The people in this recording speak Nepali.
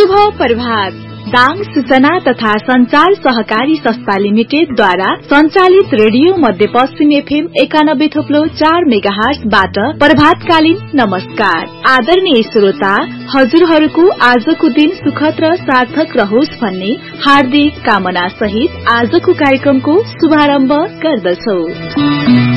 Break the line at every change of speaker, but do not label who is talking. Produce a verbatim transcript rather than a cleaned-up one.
शुभ प्रभात। दाङ सूचना तथा संचार सहकारी संस्था लिमिटेड द्वारा संचालित रेडियो मध्यपश्चिम एफएम एकानब्बे थोप्लो चार मेगाहर्जबाट प्रभातकालीन नमस्कार। आदरणीय श्रोता, हजुरहरूको आजको दिन सुखद र सार्थक रहोस् भन्ने हार्दिक कामना सहित आजको कार्यक्रमको शुभारम्भ गर्दछौ।